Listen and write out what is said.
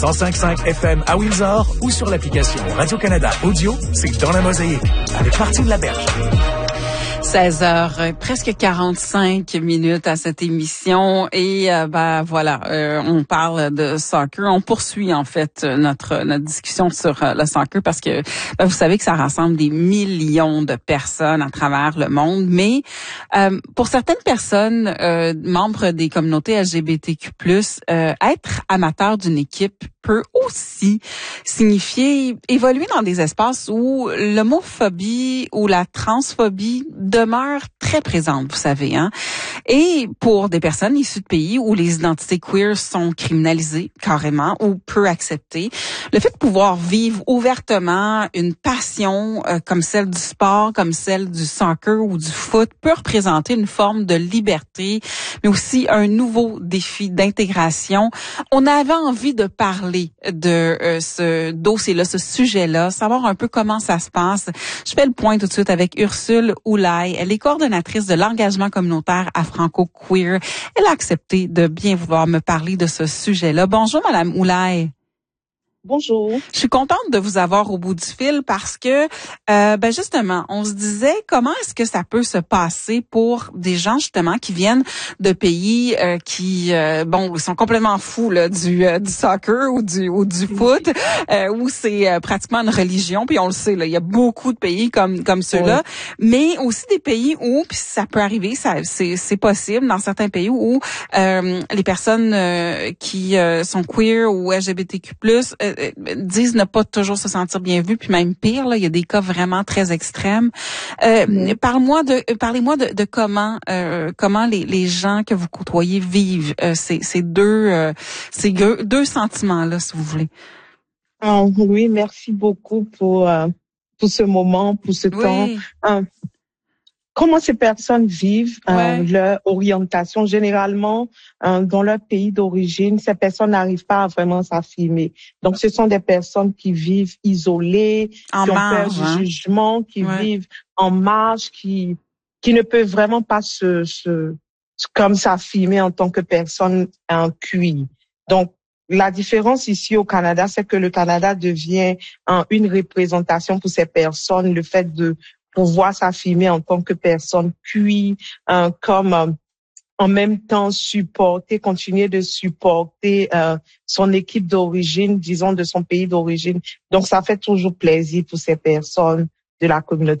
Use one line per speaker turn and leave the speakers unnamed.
105.5 FM à Windsor ou sur l'application Radio-Canada Audio, c'est Dans la Mosaïque avec Martine Laberge.
16h, presque 45 minutes à cette émission et on parle de soccer. On poursuit en fait notre discussion sur le soccer parce que vous savez que ça rassemble des millions de personnes à travers le monde, mais pour certaines personnes membres des communautés LGBTQ+, être amateur d'une équipe peut aussi signifier évoluer dans des espaces où l'homophobie ou la transphobie demeure très présente, vous savez, hein. Et pour des personnes issues de pays où les identités queer sont criminalisées carrément ou peu acceptées, le fait de pouvoir vivre ouvertement une passion comme celle du sport, comme celle du soccer ou du foot peut représenter une forme de liberté, mais aussi un nouveau défi d'intégration. On avait envie de parler de ce dossier-là, ce sujet-là, savoir un peu comment ça se passe. Je fais le point tout de suite avec Ursule Oulay. Elle est coordonnatrice de l'engagement communautaire à Franco-Queer. Elle a accepté de bien vouloir me parler de ce sujet-là. Bonjour, Madame Oulay.
Bonjour.
Je suis contente de vous avoir au bout du fil parce que, justement, on se disait comment est-ce que ça peut se passer pour des gens justement qui viennent de pays qui sont complètement fous là, du soccer ou du foot, où c'est pratiquement une religion. Puis on le sait là, il y a beaucoup de pays comme ceux-là, ouais. Mais aussi des pays où, puis ça peut arriver, c'est possible dans certains pays où les personnes qui sont queer ou LGBTQ+, disent ne pas toujours se sentir bien vues, puis même pire, là, il y a des cas vraiment très extrêmes. Parlez-moi de comment les gens que vous côtoyez vivent ces deux sentiments-là, si vous voulez.
Oui, merci beaucoup pour ce moment, pour ce temps. Comment ces personnes vivent leur orientation? Généralement, dans leur pays d'origine, ces personnes n'arrivent pas à vraiment s'affirmer. Donc, ce sont des personnes qui vivent isolées, qui ont peur du jugement, qui vivent en marge, qui ne peuvent vraiment pas comme s'affirmer en tant que personne QI. Donc, la différence ici au Canada, c'est que le Canada devient une représentation pour ces personnes, le fait de pouvoir s'affirmer en tant que personne QI, comme en même temps continuer de supporter son équipe d'origine, disons de son pays d'origine. Donc ça fait toujours plaisir pour ces personnes de la communauté